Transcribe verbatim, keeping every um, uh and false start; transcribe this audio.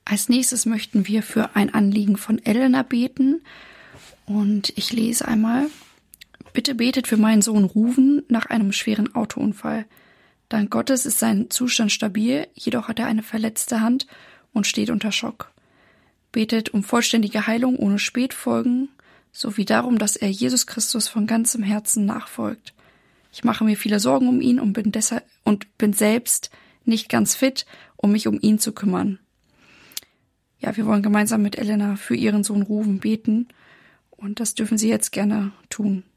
Als nächstes möchten wir für ein Anliegen von Elena beten. Und ich lese einmal: Bitte betet für meinen Sohn Ruven nach einem schweren Autounfall. Dank Gottes ist sein Zustand stabil, jedoch hat er eine verletzte Hand und steht unter Schock. Betet um vollständige Heilung ohne Spätfolgen, sowie darum, dass er Jesus Christus von ganzem Herzen nachfolgt. Ich mache mir viele Sorgen um ihn und bin deshalb und bin selbst nicht ganz fit, um mich um ihn zu kümmern. Ja, wir wollen gemeinsam mit Elena für ihren Sohn Ruven beten und das dürfen Sie jetzt gerne tun.